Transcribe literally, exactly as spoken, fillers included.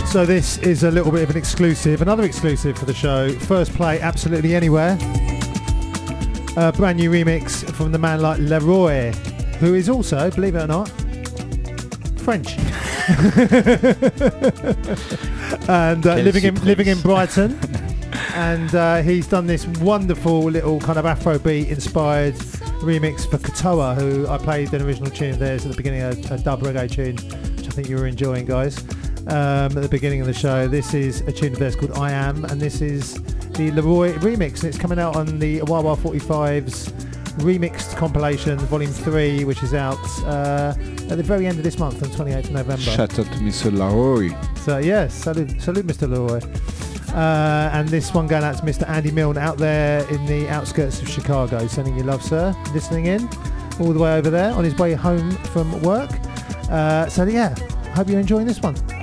So this is a little bit of an exclusive, another exclusive for the show. First play absolutely anywhere. A brand new remix from the man like Leroy, who is also, believe it or not, French. and uh, living in living in Brighton. And uh, he's done this wonderful little kind of Afrobeat inspired remix for Katoa, who I played an original tune of theirs at the beginning, a, a dub reggae tune, which I think you were enjoying, guys. Um, at the beginning of the show. This is a tune of theirs called I Am, and this is the Leroy remix, and it's coming out on the Wawa forty-five's remixed compilation volume three, which is out uh, at the very end of this month on twenty-eighth of November. Shout out to Mister Leroy. So yes, salute, salute Mister Leroy. Uh, and this one going out to Mister Andy Milne out there in the outskirts of Chicago, sending you love, sir, listening in all the way over there on his way home from work. Uh, so yeah, hope you're enjoying this one.